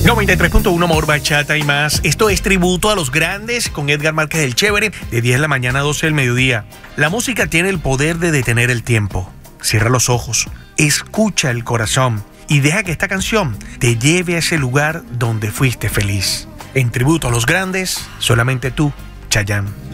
93.1 Amor, Bachata y más. Esto es tributo a los grandes con Edgar Márquez el Chévere, de 10 de la mañana a 12 del mediodía. La música tiene el poder de detener el tiempo. Cierra los ojos, escucha el corazón y deja que esta canción te lleve a ese lugar donde fuiste feliz. En tributo a los grandes, solamente tú, Chayanne.